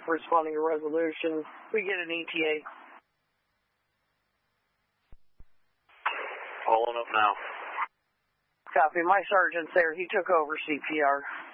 unit responding to resolution. We get an ETA. Following up now. Copy. My sergeant's there. He took over CPR.